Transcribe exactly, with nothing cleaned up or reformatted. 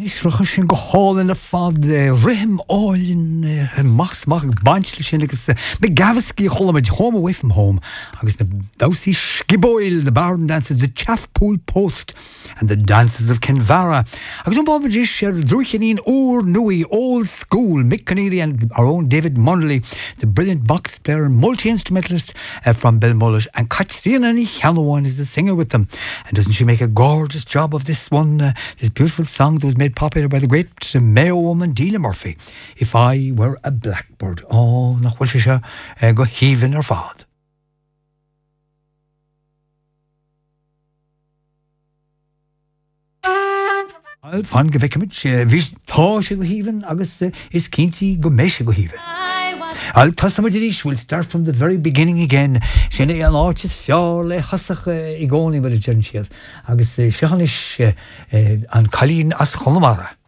Isrucha sin go hálan a fad rihim áilin machs mach baintle sin agus me gavasci cholamid home away from home agus na dowsí skiboil the barn dances the Chaffpool Post and the dances of Kinvara agus an bombard is er druichanin or nui old school Mick Connery and our own David Munnelly, the brilliant box player and multi-instrumentalist uh, from Belmullet, and Katsina Hanlowan is the singer with them. And doesn't she make a gorgeous job of this one, uh, this beautiful song that was made popular by the great uh, Mayo woman Delia Murphy, If I Were a Blackbird. Oh, nach bhfuil sé uh, go híomhann ar fad. Al fan gevekimid, vis tá sé go híomhann agus uh, is cíntaí go mé sé go híomhann. Al Tasamadish will start from the very beginning again. Shane an arches fiar le hasach igoni with a gentius. Agus Shahanish an Colleen as Holmara.